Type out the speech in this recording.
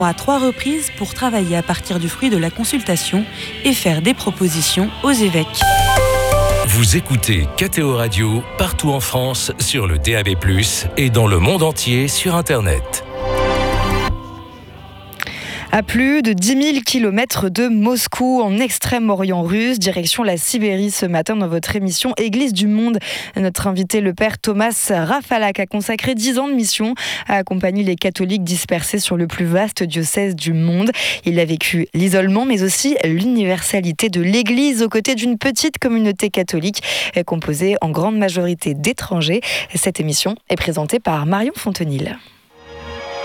à 3 reprises pour travailler à partir du fruit de la consultation et faire des propositions aux évêques. Vous écoutez KTO Radio partout en France sur le DAB+, et dans le monde entier sur Internet. À plus de 10 000 km de Moscou, en Extrême-Orient russe, direction la Sibérie ce matin dans votre émission Église du Monde. Notre invité, le père Thomas Rafalak, a consacré 10 ans de mission à accompagner les catholiques dispersés sur le plus vaste diocèse du monde. Il a vécu l'isolement, mais aussi l'universalité de l'Église aux côtés d'une petite communauté catholique composée en grande majorité d'étrangers. Cette émission est présentée par Marion Fontenil.